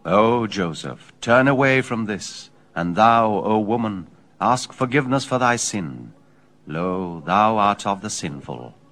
O Joseph, turn away from this, and thou, O woman, ask forgiveness for thy sin. Lo, thou art of the sinful.